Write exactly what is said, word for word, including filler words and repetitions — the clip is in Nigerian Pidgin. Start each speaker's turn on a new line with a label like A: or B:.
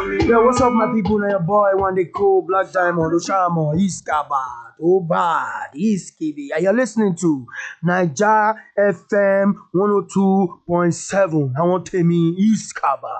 A: Yeah, what's up, my people? Now your boy, one day cool, Black Diamond, Oshamo, Iskaba, Obad, Iskibi. And you're listening to Niger F M one oh two point seven. I want to me Iskaba.